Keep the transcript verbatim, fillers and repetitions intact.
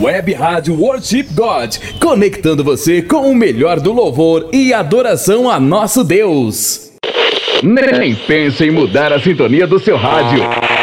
Web Rádio Worship God, conectando você com o melhor do louvor e adoração a nosso Deus. Nem pense em mudar a sintonia do seu rádio.